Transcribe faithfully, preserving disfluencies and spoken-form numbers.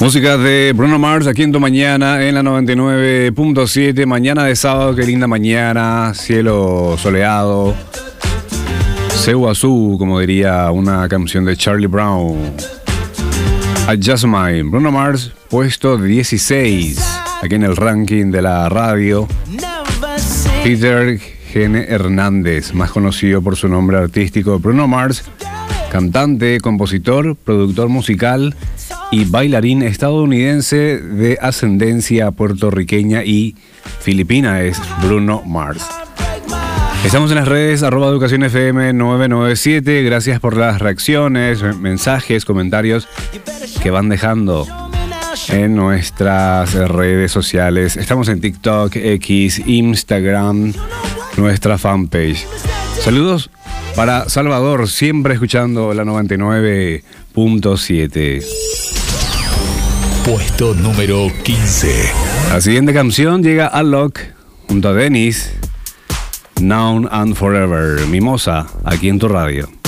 Música de Bruno Mars aquí en Tu Mañana en la noventa y nueve punto siete. Mañana de sábado, qué linda mañana, cielo soleado. Seu Azul, como diría una canción de Charlie Brown. Just Mine. Bruno Mars, puesto dieciséis aquí en el ranking de la radio. Peter Gene Hernández, más conocido por su nombre artístico Bruno Mars, cantante, compositor, productor musical y bailarín estadounidense de ascendencia puertorriqueña y filipina, es Bruno Mars. Estamos en las redes, arroba Educación F M nueve nueve siete. Gracias por las reacciones, mensajes, comentarios que van dejando en nuestras redes sociales. Estamos en TikTok, X, Instagram, nuestra fanpage. Saludos para Salvador, siempre escuchando la noventa y nueve punto siete. Puesto número quince. La siguiente canción llega a Alok junto a Dennis. Now and Forever. Mimosa, aquí en tu radio.